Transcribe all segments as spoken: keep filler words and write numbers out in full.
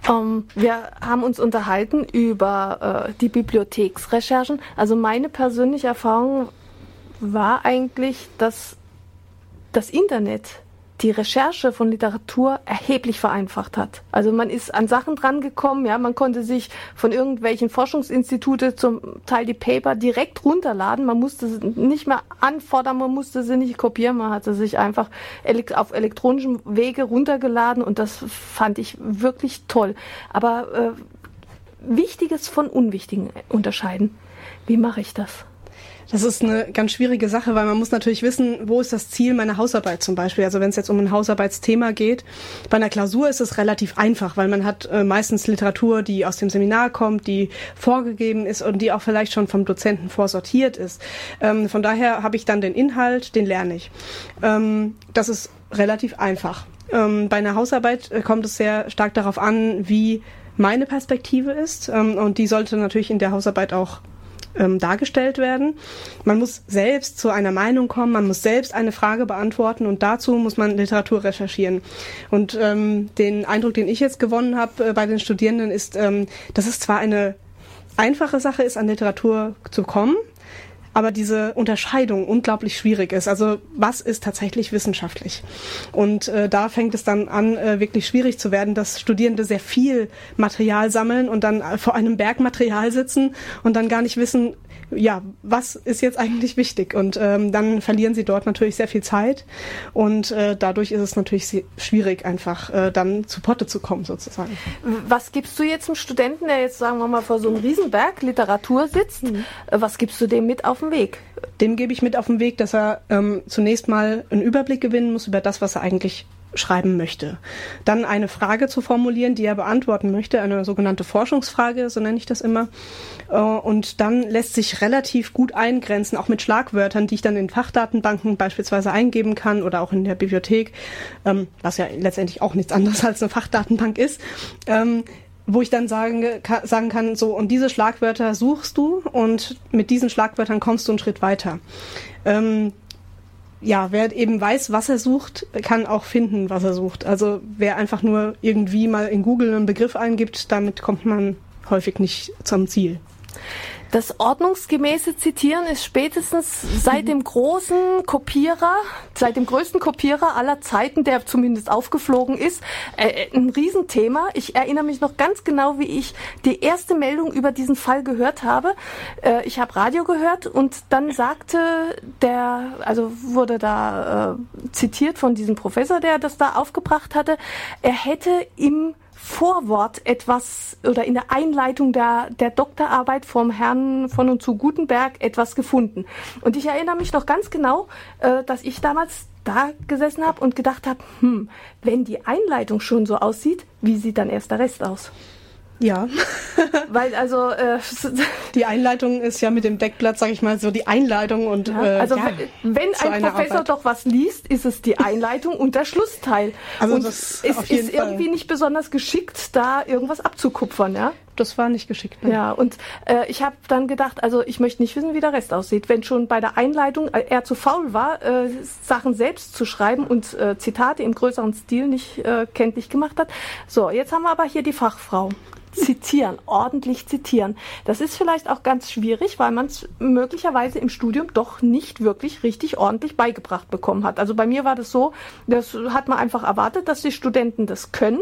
Um, wir haben uns unterhalten über äh, die Bibliotheksrecherchen. Also meine persönliche Erfahrung war eigentlich, dass das Internet die Recherche von Literatur erheblich vereinfacht hat. Also man ist an Sachen dran gekommen, ja, man konnte sich von irgendwelchen Forschungsinstitute zum Teil die Paper direkt runterladen, man musste sie nicht mehr anfordern, man musste sie nicht kopieren, man hatte sich einfach elekt- auf elektronischem Wege runtergeladen und das fand ich wirklich toll. Aber äh, Wichtiges von Unwichtigen unterscheiden. Wie mache ich das? Das ist eine ganz schwierige Sache, weil man muss natürlich wissen, wo ist das Ziel meiner Hausarbeit zum Beispiel. Also wenn es jetzt um ein Hausarbeitsthema geht. Bei einer Klausur ist es relativ einfach, weil man hat äh, meistens Literatur, die aus dem Seminar kommt, die vorgegeben ist und die auch vielleicht schon vom Dozenten vorsortiert ist. Ähm, von daher habe ich dann den Inhalt, den lerne ich. Ähm, das ist relativ einfach. Ähm, bei einer Hausarbeit äh, kommt es sehr stark darauf an, wie meine Perspektive ist. Ähm, und die sollte natürlich in der Hausarbeit auch Ähm, dargestellt werden. Man muss selbst zu einer Meinung kommen, man muss selbst eine Frage beantworten und dazu muss man Literatur recherchieren. Und ähm, den Eindruck, den ich jetzt gewonnen habe äh, bei den Studierenden, ist, ähm, dass es zwar eine einfache Sache ist, an Literatur zu kommen, aber diese Unterscheidung unglaublich schwierig ist. Also was ist tatsächlich wissenschaftlich? Und äh, da fängt es dann an, äh, wirklich schwierig zu werden, dass Studierende sehr viel Material sammeln und dann äh, vor einem Berg Material sitzen und dann gar nicht wissen, ja, was ist jetzt eigentlich wichtig? Und ähm, dann verlieren sie dort natürlich sehr viel Zeit und äh, dadurch ist es natürlich schwierig, einfach äh, dann zu Potte zu kommen sozusagen. Was gibst du jetzt einem Studenten, der jetzt, sagen wir mal, vor so einem Riesenberg Literatur sitzt, mhm. was gibst du dem mit auf den Weg? Dem gebe ich mit auf den Weg, dass er ähm, zunächst mal einen Überblick gewinnen muss über das, was er eigentlich schreiben möchte. Dann eine Frage zu formulieren, die er beantworten möchte, eine sogenannte Forschungsfrage, so nenne ich das immer. Und dann lässt sich relativ gut eingrenzen, auch mit Schlagwörtern, die ich dann in Fachdatenbanken beispielsweise eingeben kann oder auch in der Bibliothek, was ja letztendlich auch nichts anderes als eine Fachdatenbank ist, wo ich dann sagen, sagen kann, so, und diese Schlagwörter suchst du und mit diesen Schlagwörtern kommst du einen Schritt weiter. Ja, wer eben weiß, was er sucht, kann auch finden, was er sucht. Also wer einfach nur irgendwie mal in Google einen Begriff eingibt, damit kommt man häufig nicht zum Ziel. Das ordnungsgemäße Zitieren ist spätestens seit dem großen Kopierer, seit dem größten Kopierer aller Zeiten, der zumindest aufgeflogen ist, äh, ein Riesenthema. Ich erinnere mich noch ganz genau, wie ich die erste Meldung über diesen Fall gehört habe. Äh, ich habe Radio gehört und dann sagte der, also wurde da äh, zitiert von diesem Professor, der das da aufgebracht hatte, er hätte im Vorwort etwas oder in der Einleitung der, der Doktorarbeit vom Herrn von und zu Gutenberg etwas gefunden. Und ich erinnere mich noch ganz genau, äh, dass ich damals da gesessen habe und gedacht habe, hm, wenn die Einleitung schon so aussieht, wie sieht dann erst der Rest aus? Ja. Weil also äh, die Einleitung ist ja mit dem Deckblatt, sag ich mal, so die Einleitung und ja, äh, also ja, wenn ein Professor Arbeit. doch was liest, ist es die Einleitung und der Schlussteil. Also und das es auf jeden ist Fall. irgendwie nicht besonders geschickt, da irgendwas abzukupfern, ja? Das war nicht geschickt. Ne? Ja, und äh, ich habe dann gedacht, also ich möchte nicht wissen, wie der Rest aussieht. Wenn schon bei der Einleitung äh, er zu faul war, äh, Sachen selbst zu schreiben und äh, Zitate im größeren Stil nicht äh, kenntlich gemacht hat. So, jetzt haben wir aber hier die Fachfrau. Zitieren, ordentlich zitieren. Das ist vielleicht auch ganz schwierig, weil man es möglicherweise im Studium doch nicht wirklich richtig ordentlich beigebracht bekommen hat. Also bei mir war das so, das hat man einfach erwartet, dass die Studenten das können.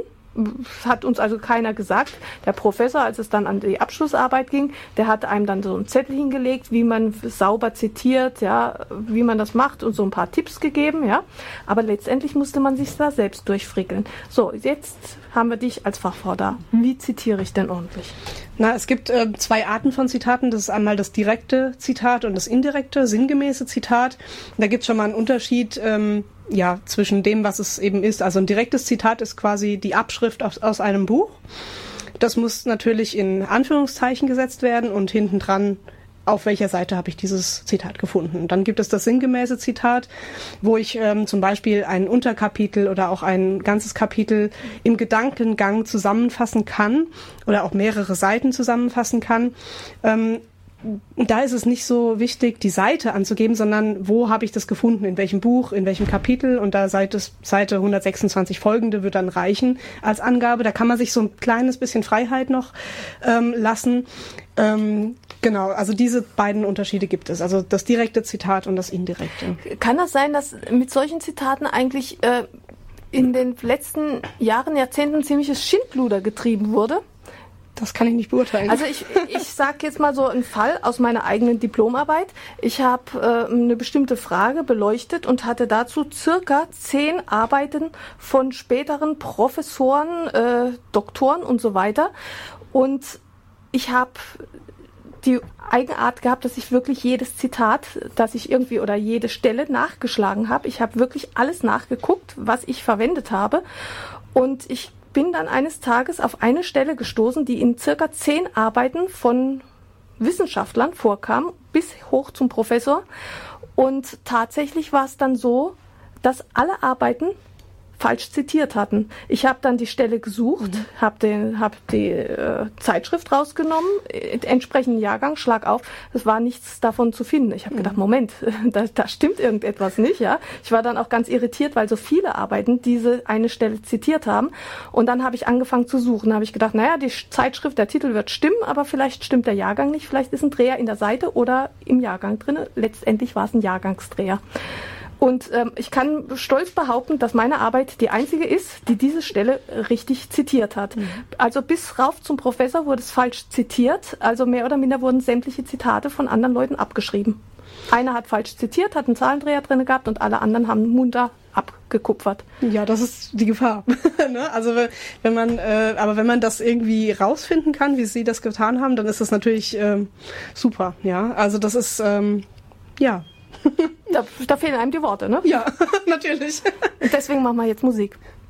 Hat uns also keiner gesagt. Der Professor, als es dann an die Abschlussarbeit ging, der hat einem dann so einen Zettel hingelegt, wie man sauber zitiert, ja, wie man das macht und so ein paar Tipps gegeben, ja. Aber letztendlich musste man sich da selbst durchfrickeln. So, jetzt haben wir dich als Fachfrau da. Wie zitiere ich denn ordentlich? Na, es gibt äh, zwei Arten von Zitaten. Das ist einmal das direkte Zitat und das indirekte, sinngemäße Zitat. Da gibt es schon mal einen Unterschied, ähm, ja, zwischen dem, was es eben ist. Also ein direktes Zitat ist quasi die Abschrift aus, aus einem Buch. Das muss natürlich in Anführungszeichen gesetzt werden und hinten dran, auf welcher Seite habe ich dieses Zitat gefunden. Dann gibt es das sinngemäße Zitat, wo ich ähm, zum Beispiel ein Unterkapitel oder auch ein ganzes Kapitel im Gedankengang zusammenfassen kann oder auch mehrere Seiten zusammenfassen kann. Ähm, da ist es nicht so wichtig, die Seite anzugeben, sondern wo habe ich das gefunden, in welchem Buch, in welchem Kapitel, und da Seite, Seite hundertsechsundzwanzig folgende wird dann reichen als Angabe. Da kann man sich so ein kleines bisschen Freiheit noch ähm, lassen. Ähm, genau, also diese beiden Unterschiede gibt es, also das direkte Zitat und das indirekte. Kann das sein, dass mit solchen Zitaten eigentlich äh, in den letzten Jahren, Jahrzehnten ziemliches Schindluder getrieben wurde? Das kann ich nicht beurteilen. Also ich, ich sage jetzt mal so einen Fall aus meiner eigenen Diplomarbeit. Ich habe äh, eine bestimmte Frage beleuchtet und hatte dazu circa zehn Arbeiten von späteren Professoren, äh, Doktoren und so weiter. Und ich habe die Eigenart gehabt, dass ich wirklich jedes Zitat, dass ich irgendwie oder jede Stelle nachgeschlagen habe. Ich habe wirklich alles nachgeguckt, was ich verwendet habe. Und ich bin dann eines Tages auf eine Stelle gestoßen, die in circa zehn Arbeiten von Wissenschaftlern vorkam, bis hoch zum Professor. Und tatsächlich war es dann so, dass alle Arbeiten falsch zitiert hatten. Ich habe dann die Stelle gesucht, mhm. habe hab die äh, Zeitschrift rausgenommen, äh, entsprechenden Jahrgang, schlag auf, es war nichts davon zu finden. Ich habe mhm. gedacht, Moment, da, da stimmt irgendetwas nicht. Ja, ich war dann auch ganz irritiert, weil so viele Arbeiten diese eine Stelle zitiert haben. Und dann habe ich angefangen zu suchen. Da habe ich gedacht, naja, die Zeitschrift, der Titel wird stimmen, aber vielleicht stimmt der Jahrgang nicht. Vielleicht ist ein Dreher in der Seite oder im Jahrgang drin. Letztendlich war es ein Jahrgangsdreher. Und ähm, ich kann stolz behaupten, dass meine Arbeit die einzige ist, die diese Stelle richtig zitiert hat. Mhm. Also bis rauf zum Professor wurde es falsch zitiert. Also mehr oder minder wurden sämtliche Zitate von anderen Leuten abgeschrieben. Einer hat falsch zitiert, hat einen Zahlendreher drin gehabt und alle anderen haben munter abgekupfert. Ja, das ist die Gefahr. ne? Also wenn, wenn man, äh, aber wenn man das irgendwie rausfinden kann, wie Sie das getan haben, dann ist das natürlich ähm, super. Ja, also das ist ähm, ja. Da, da fehlen einem die Worte, ne? Ja, natürlich. Und deswegen machen wir jetzt Musik.